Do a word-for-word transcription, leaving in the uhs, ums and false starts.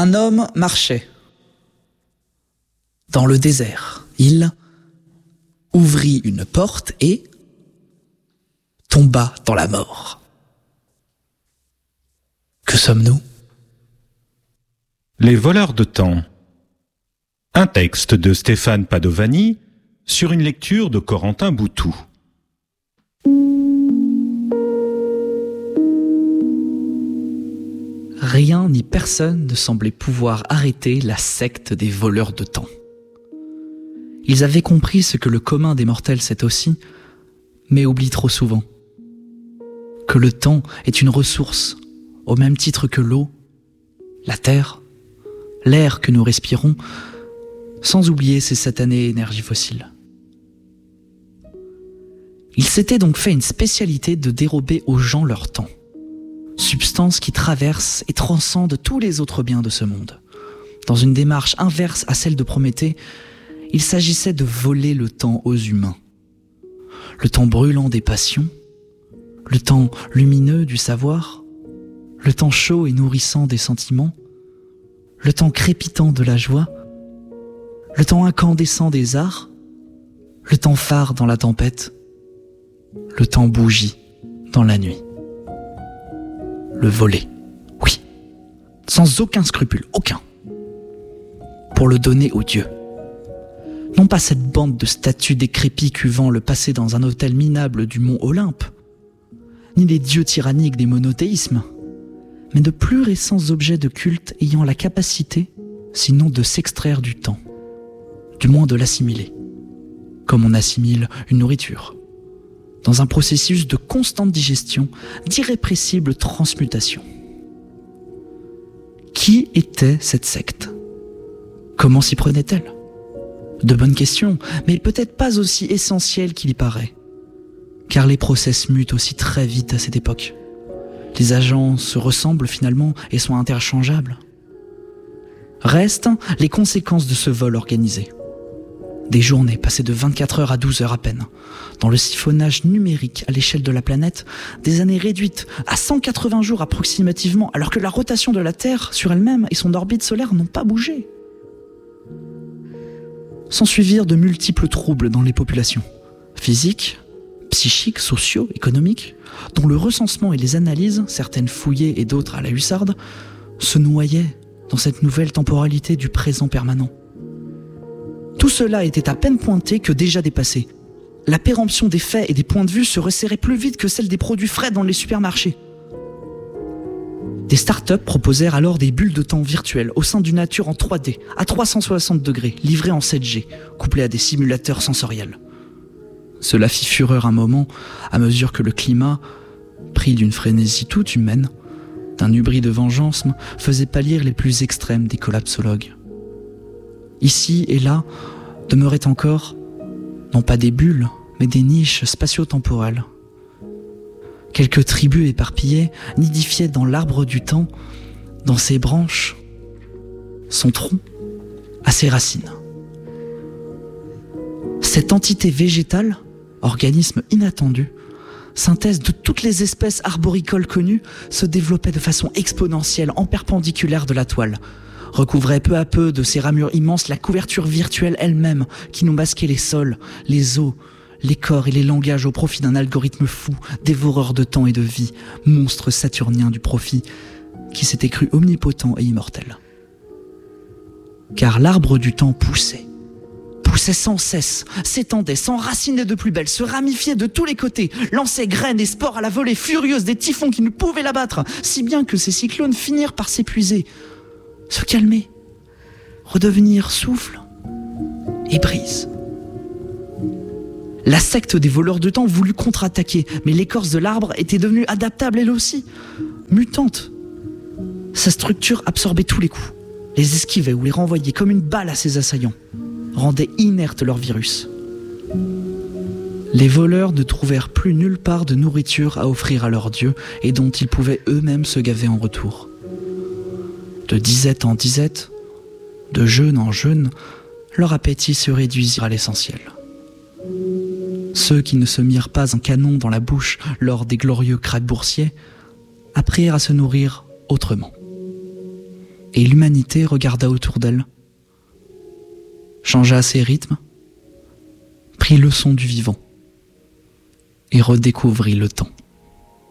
Un homme marchait dans le désert. Il ouvrit une porte et tomba dans la mort. Que sommes-nous ? Les voleurs de temps. Un texte de Stéphane Padovani sur une lecture de Corentin Boutou. Rien ni personne ne semblait pouvoir arrêter la secte des voleurs de temps. Ils avaient compris ce que le commun des mortels sait aussi, mais oublie trop souvent. Que le temps est une ressource, au même titre que l'eau, la terre, l'air que nous respirons, sans oublier ces satanées énergies fossiles. Ils s'étaient donc fait une spécialité de dérober aux gens leur temps. Substance qui traverse et transcende tous les autres biens de ce monde. Dans une démarche inverse à celle de Prométhée, il s'agissait de voler le temps aux humains. Le temps brûlant des passions, le temps lumineux du savoir, le temps chaud et nourrissant des sentiments, le temps crépitant de la joie, le temps incandescent des arts, le temps phare dans la tempête, le temps bougie dans la nuit. Le voler, oui, sans aucun scrupule, aucun, pour le donner aux dieux. Non pas cette bande de statues décrépits cuvant le passé dans un autel minable du mont Olympe, ni les dieux tyranniques des monothéismes, mais de plus récents objets de culte ayant la capacité, sinon de s'extraire du temps, du moins de l'assimiler, comme on assimile une nourriture, dans un processus de constante digestion, d'irrépressible transmutation. Qui était cette secte ? Comment s'y prenait-elle ? De bonnes questions, mais peut-être pas aussi essentielles qu'il y paraît, car les process mutent aussi très vite à cette époque. Les agents se ressemblent finalement et sont interchangeables. Restent les conséquences de ce vol organisé. Des journées passées de vingt-quatre heures à douze heures à peine, dans le siphonnage numérique à l'échelle de la planète, des années réduites à cent quatre-vingts jours approximativement, alors que la rotation de la Terre sur elle-même et son orbite solaire n'ont pas bougé. S'ensuivirent de multiples troubles dans les populations, physiques, psychiques, sociaux, économiques, dont le recensement et les analyses, certaines fouillées et d'autres à la hussarde, se noyaient dans cette nouvelle temporalité du présent permanent. Tout cela était à peine pointé que déjà dépassé. La péremption des faits et des points de vue se resserrait plus vite que celle des produits frais dans les supermarchés. Des startups proposèrent alors des bulles de temps virtuelles au sein d'une nature en trois D, à trois cent soixante degrés, livrées en sept G, couplées à des simulateurs sensoriels. Cela fit fureur un moment, à mesure que le climat, pris d'une frénésie toute humaine, d'un hubris de vengeance, faisait pâlir les plus extrêmes des collapsologues. Ici et là, demeuraient encore, non pas des bulles, mais des niches spatio-temporelles. Quelques tribus éparpillées nidifiaient dans l'arbre du temps, dans ses branches, son tronc, à ses racines. Cette entité végétale, organisme inattendu, synthèse de toutes les espèces arboricoles connues, se développait de façon exponentielle en perpendiculaire de la toile, recouvrait peu à peu de ses ramures immenses la couverture virtuelle elle-même qui nous masquait les sols, les eaux, les corps et les langages au profit d'un algorithme fou, dévoreur de temps et de vie, monstre saturnien du profit, qui s'était cru omnipotent et immortel. Car l'arbre du temps poussait, poussait sans cesse, s'étendait, s'enracinait de plus belle, se ramifiait de tous les côtés, lançait graines et spores à la volée furieuse des typhons qui ne pouvaient l'abattre, si bien que ces cyclones finirent par s'épuiser, se calmer, redevenir souffle et brise. La secte des voleurs de temps voulut contre-attaquer, mais l'écorce de l'arbre était devenue adaptable elle aussi, mutante. Sa structure absorbait tous les coups, les esquivait ou les renvoyait comme une balle à ses assaillants, rendait inerte leur virus. Les voleurs ne trouvèrent plus nulle part de nourriture à offrir à leurs dieux et dont ils pouvaient eux-mêmes se gaver en retour. De disette en disette, de jeûne en jeûne, leur appétit se réduisit à l'essentiel. Ceux qui ne se mirent pas un canon dans la bouche lors des glorieux krachs boursiers apprirent à se nourrir autrement. et l'humanité regarda autour d'elle, changea ses rythmes, prit leçon du vivant et redécouvrit le temps.